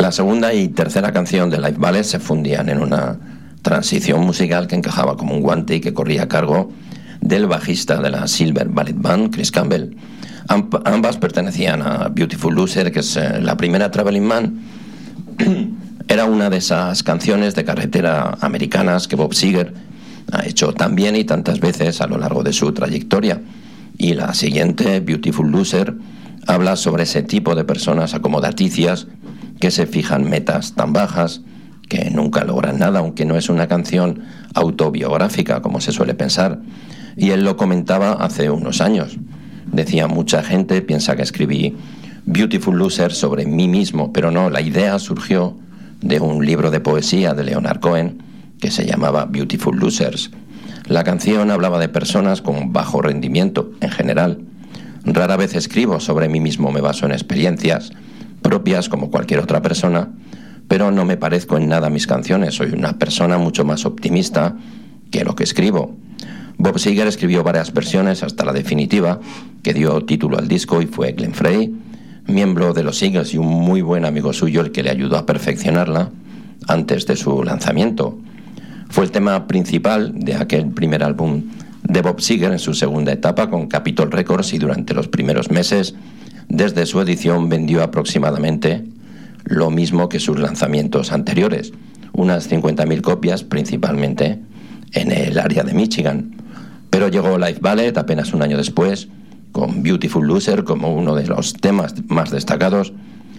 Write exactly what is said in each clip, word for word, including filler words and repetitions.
La segunda y tercera canción de Live Ballet se fundían en una transición musical que encajaba como un guante y que corría a cargo del bajista de la Silver Ballet Band, Chris Campbell. Amb- ambas pertenecían a Beautiful Loser, que es eh, la primera Traveling Man. Era una de esas canciones de carretera americanas que Bob Seger ha hecho tan bien y tantas veces a lo largo de su trayectoria. Y la siguiente, Beautiful Loser, habla sobre ese tipo de personas acomodaticias que se fijan metas tan bajas que nunca logran nada, aunque no es una canción autobiográfica como se suele pensar. Y él lo comentaba hace unos años. Decía, mucha gente piensa que escribí Beautiful Loser sobre mí mismo, pero no, la idea surgió de un libro de poesía de Leonard Cohen que se llamaba Beautiful Losers. La canción hablaba de personas con bajo rendimiento en general. Rara vez escribo sobre mí mismo, me baso en experiencias propias como cualquier otra persona, pero no me parezco en nada a mis canciones. Soy una persona mucho más optimista que lo que escribo. Bob Seger escribió varias versiones hasta la definitiva, que dio título al disco, y fue Glenn Frey, miembro de los Eagles y un muy buen amigo suyo, el que le ayudó a perfeccionarla antes de su lanzamiento. Fue el tema principal de aquel primer álbum de Bob Seger en su segunda etapa con Capitol Records, y durante los primeros meses desde su edición vendió aproximadamente lo mismo que sus lanzamientos anteriores, unas cincuenta mil copias, principalmente en el área de Michigan. Pero llegó Live Ballet apenas un año después, con Beautiful Loser como uno de los temas más destacados,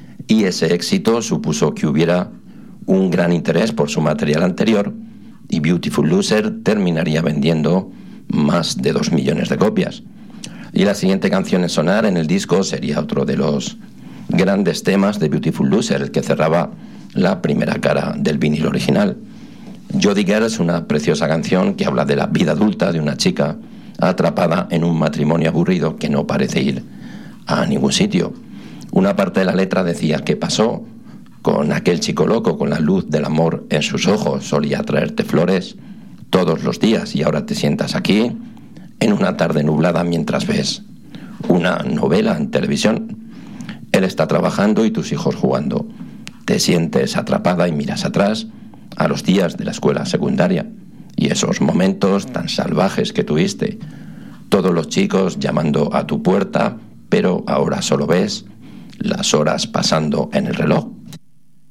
y ese éxito supuso que hubiera un gran interés por su material anterior, y Beautiful Loser terminaría vendiendo más de dos millones de copias. Y la siguiente canción en sonar en el disco sería otro de los grandes temas de Beautiful Loser, el que cerraba la primera cara del vinilo original. Jody Girl es una preciosa canción que habla de la vida adulta de una chica atrapada en un matrimonio aburrido que no parece ir a ningún sitio. Una parte de la letra decía que pasó con aquel chico loco con la luz del amor en sus ojos, solía traerte flores todos los días, y ahora te sientas aquí en una tarde nublada mientras ves una novela en televisión. Él está trabajando y tus hijos jugando. Te sientes atrapada y miras atrás a los días de la escuela secundaria y esos momentos tan salvajes que tuviste. Todos los chicos llamando a tu puerta, pero ahora solo ves las horas pasando en el reloj.